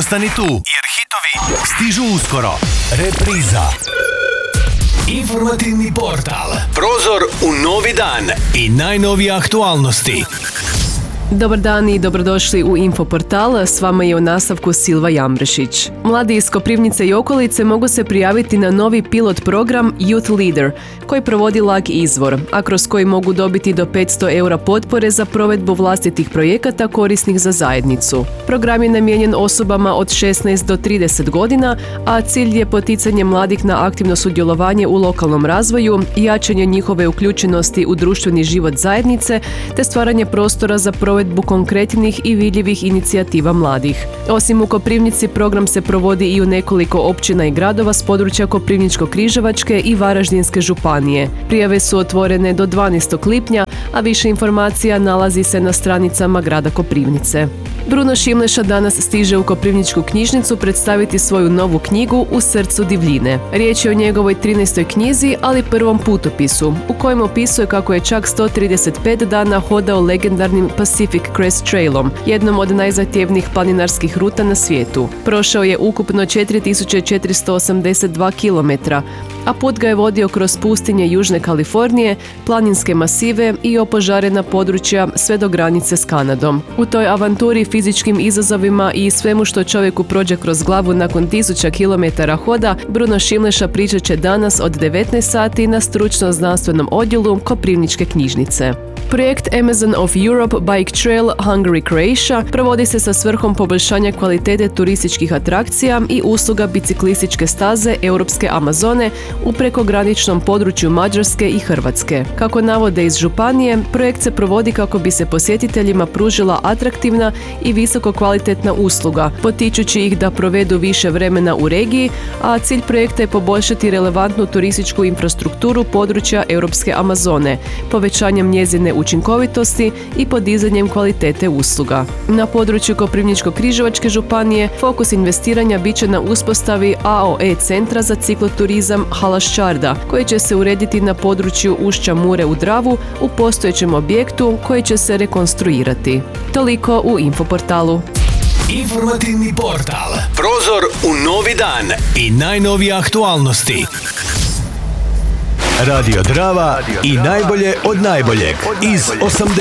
ostani tu, jer hitovi stižu uskoro. Repriza. Informativni portal. Prozor u novi dan i najnovije aktualnosti. Dobar dan i dobrodošli u Infoportal, s vama je u nastavku Silva Jambrešić. Mladi iz Koprivnice i okolice mogu se prijaviti na novi pilot program Youth Leader, koji provodi Lag Izvor, a kroz koji mogu dobiti do 500 eura potpore za provedbu vlastitih projekata korisnih za zajednicu. Program je namijenjen osobama od 16 do 30 godina, a cilj je poticanje mladih na aktivno sudjelovanje u lokalnom razvoju, jačanje njihove uključenosti u društveni život zajednice, te stvaranje prostora za provedbu konkretnih i vidljivih inicijativa mladih. Osim u Koprivnici, program se provodi i u nekoliko općina i gradova s područja Koprivničko-križevačke i Varaždinske županije. Prijave su otvorene do 12. lipnja, a više informacija nalazi se na stranicama grada Koprivnice. Bruno Šimleša danas stiže u Koprivničku knjižnicu predstaviti svoju novu knjigu U srcu divljine. Riječ je o njegovoj 13. knjizi, ali prvom putopisu, u kojem opisuje kako je čak 135 dana hodao legendarnim Pacific Crest Trailom, jednom od najzahtjevnijih planinarskih ruta na svijetu. Prošao je ukupno 4482 km, a put ga je vodio kroz pustinje Južne Kalifornije, planinske masive i opožarena područja sve do granice s Kanadom. U toj avanturi, fizičkim izazovima i svemu što čovjeku prođe kroz glavu nakon 1000 km hoda, Bruno Šimleša pričat će danas od 19 sati na stručno-znanstvenom odjelu Koprivničke knjižnice. Projekt Amazon of Europe Bike Trail Hungary Croatia provodi se sa svrhom poboljšanja kvalitete turističkih atrakcija i usluga biciklističke staze Europske Amazone u prekograničnom području Mađarske i Hrvatske. Kako navode iz županije, projekt se provodi kako bi se posjetiteljima pružila atraktivna i visoko kvalitetna usluga, potičući ih da provedu više vremena u regiji, a cilj projekta je poboljšati relevantnu turističku infrastrukturu područja Europske Amazone, povećanjem njezine učinkovitosti i podizanjem kvalitete usluga. Na području Koprivničko-križevačke županije fokus investiranja bit će na uspostavi AOE centra za cikloturizam Halaščarda, koji će se urediti na području ušća Mure u Dravu u postojećem objektu koji će se rekonstruirati. Toliko u Infoportalu. Informativni portal. Prozor u novi dan i najnovije aktualnosti. Radio Drava i najbolje od najboljeg iz 80.